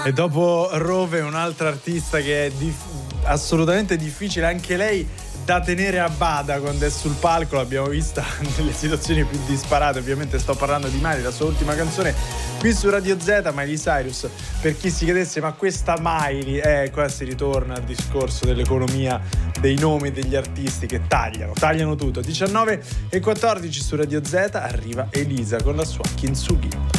E dopo Rove, un'altra artista che è assolutamente difficile anche lei da tenere a bada quando è sul palco, l'abbiamo vista nelle situazioni più disparate. Ovviamente sto parlando di Miley, la sua ultima canzone qui su Radio Z, Miley Cyrus. Per chi si chiedesse, ma questa Miley, qua si ritorna al discorso dell'economia, dei nomi degli artisti che tagliano tutto. 19:14 su Radio Z, arriva Elisa con la sua Kintsugi.